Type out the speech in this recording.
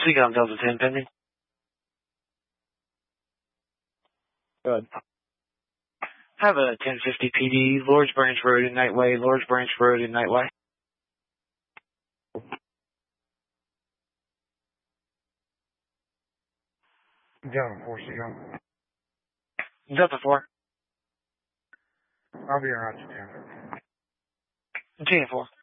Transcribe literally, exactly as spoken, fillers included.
Seagull Delta ten pending. Good. Have a ten fifty P D, Lords Branch Road in Nightway, Lords Branch Road in Nightway. Delta four, Seagull. Delta four. I'll be around you, ten. ten four.